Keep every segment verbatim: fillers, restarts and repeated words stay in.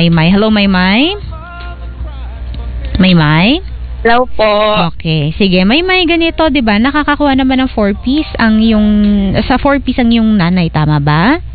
Maymay. Hello, Maymay? Maymay? Hello po. Okay. Sige, Maymay, ganito, di ba? Nakakakuha naman ng four-piece ang yung, sa four-piece ang yung nanay, tama ba?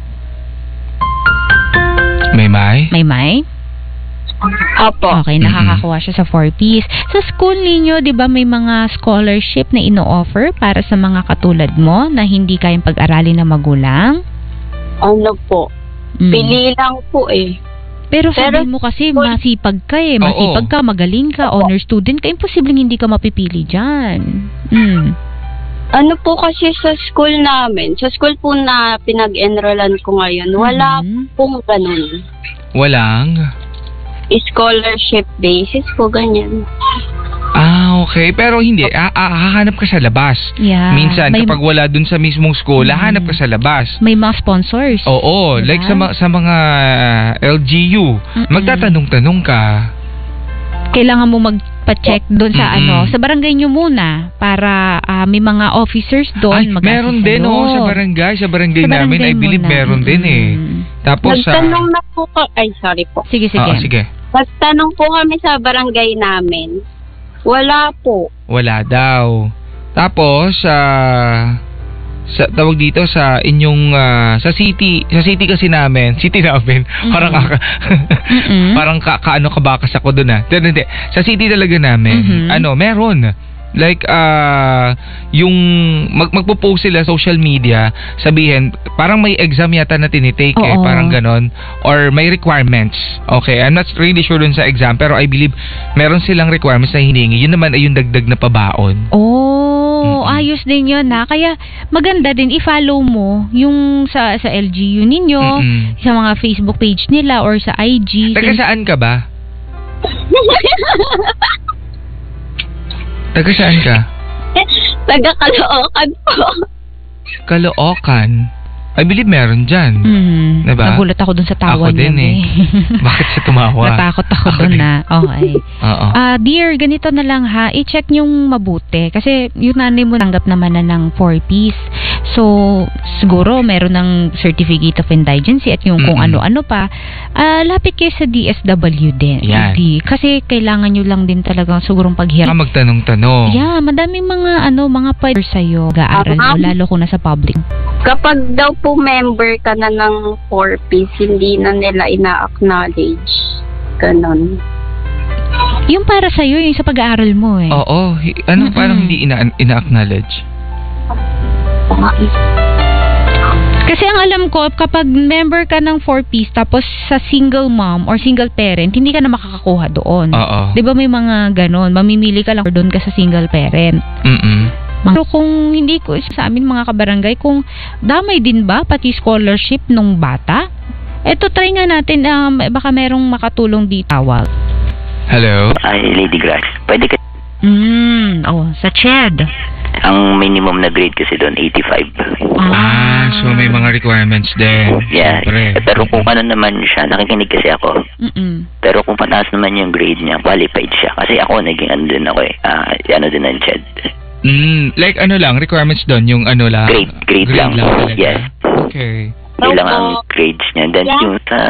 Maymay? Maymay? Apo. Okay, nakakakuha siya sa four-piece. Sa school ninyo, di ba may mga scholarship na ino-offer para sa mga katulad mo na hindi kayang pag-aralin ng magulang? Ano po? Mm. Pili lang po eh. Pero Pero- sabi mo kasi masipag ka eh. Oo. Masipag ka, magaling ka, honor student ka. Imposibleng hindi ka mapipili dyan. Mm. Ano po kasi sa school namin, sa school po na pinag-enrollan ko ngayon, wala Mhm. pong ganun. Walang? Scholarship basis po, ganyan. Ah, okay. Pero hindi. Ah, ah, hahanap ka sa labas. Yeah. Minsan, may, kapag wala dun sa mismong school, Mhm. hahanap ka sa labas. may mga sponsors. Oo, Diba? like sa, ma- sa mga L G U, Mm-mm. magtatanong-tanong ka. Kailangan mo magpa-check doon sa Mm-mm. ano, sa barangay nyo muna para ah, may mga officers Ay, doon mag-assist meron din, sa'yo. oh, sa barangay. Sa barangay, Sa namin, barangay I believe muna. meron din eh. Mm-mm. Tapos sa... Nagtanong na po ka, ay sorry po. Sige, sige. Oo, sige. Nagtanong po kami sa barangay namin. Wala po. Wala daw. Tapos, sa sa tawag dito sa inyong ah, sa city, sa city kasi namin, city namin, parang kaka, Mm-mm. parang ka, kaano kabakas ako doon ah. Hindi, hindi. Sa city talaga namin, Mhm. ano, meron. Like ah yung mag magpo-post sila social media, sabihin parang may exam yata na tinitake eh, Oo. parang ganon, or may requirements. Okay, I'm not really sure dun sa exam, pero I believe meron silang requirements na hiningi. Yun naman ay yung dagdag na pabaon. Oh, Mm-mm. ayos din yun ha. Kaya maganda din i-follow mo yung sa sa L G U ninyo, Mm-mm. sa mga Facebook page nila or sa I G. Taga saan ka ba? Taga saan ka? Taga Caloocan po. Caloocan. I believe meron dyan. Mm, Diba? Nagulat ako dun sa tawa Ako niya. din eh. Bakit siya tumawa? Natakot ako Ako dun din. na. Okay. Oo. Ah, dear, ganito na lang ha. I-check niyong mabuti. Kasi yung nanay mo tanggap naman na ng four-piece. So, siguro meron ng certificate of indigency at yung kung Mm-mm. ano-ano pa. Ah, lapit kayo sa D S W din. Yan. Di- Kasi kailangan nyo lang din talagang sigurong Baka paghirap. magtanong-tanong. Yeah, madaming mga ano, mga pa sa'yo. Gaaral mo, Um, lalo kung nasa public. Kapag daw po member ka na ng four-piece, hindi na nila ina-acknowledge. Ganon. Yung para sa'yo, yung sa pag-aaral mo eh. Oo. Hi- Ano, Mm-mm. parang hindi ina- ina-acknowledge? Kasi ang alam ko, kapag member ka ng four-piece tapos sa single mom or single parent, hindi ka na makakakuha doon. Oo. Di ba may mga ganon? Mamimili ka lang or doon ka sa single parent. Mm-mm. Pero kung hindi ko, sa amin mga kabarangay, kung damay din ba pati scholarship nung bata? Eto, try nga natin, um, baka merong makatulong di tawag. Hello? Ay, Lady Grace. Pwede ka... Mm, oh, sa C H E D. Ang minimum na grade kasi doon, eighty-five. Ah, so may mga requirements din. Yeah. Siyempre. Pero kung ano naman siya, nakikinig kasi ako. Mm-mm. Pero kung pataas naman yung grade niya, qualified siya. Kasi ako, naging ano din ako eh. Ah, ano din ng C H E D. Mm, like ano lang, requirements doon, yung ano lang. Grade, grade lang. talaga. Yes. Okay. Yun lang ang grades niya. Then Yeah. yung sa...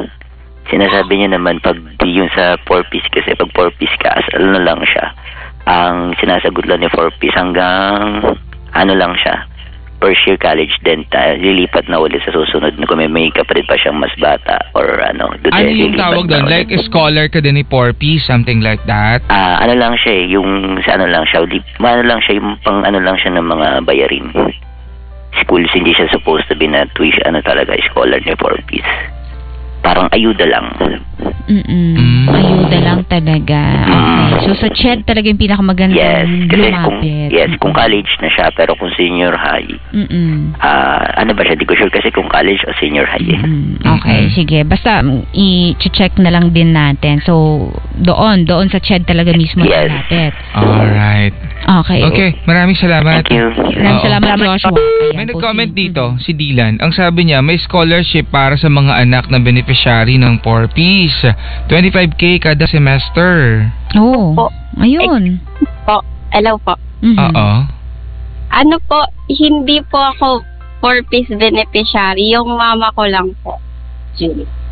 Sinasabi niya naman, pag yung sa four-piece kasi, pag four-piece ka, as ano lang siya, ang sinasagot lang ni four-piece hanggang ano lang siya, first year college, then ta, lilipat na ulit sa susunod na kung may, may kapatid pa siyang mas bata or ano. doon Ano din, yung lilipat tawag na doon? ulit. Like a scholar ka din ni four-piece, something like that? Ah, ano lang siya eh, yung sa ano lang siya, di, ano lang siya, yung pang ano lang siya ng mga bayarin. Schools, hindi siya supposed to be na tuition, ano talaga, scholar ni four-piece. Parang ayuda lang. Mm-mm. Mm. Ayuda lang talaga. Okay. So sa C H E D talaga yung pinakamagandang Yes, kasi kung, lumapit. yes, kung college na siya, pero kung senior high, Mm-mm. ah, ano ba siya, di ko sure kasi kung college o senior high eh. Mm, okay, Mm-mm. sige. Basta mm, i-check na lang din natin. So, doon, doon sa C H E D talaga mismo Yes. malapit. Alright. Okay. Okay, maraming salamat. Thank you. Maraming Oo. salamat, Joshua. Ayan May po nag-comment si- dito, si Dylan. Ang sabi niya, may scholarship para sa mga anak na beneficiary ng four-piece. twenty-five K kada semester. Oo. Po. Ayun. Po. Hello po. Mhm. Oo. Ano po, hindi po ako four-piece beneficiary. Yung mama ko lang po. Julie.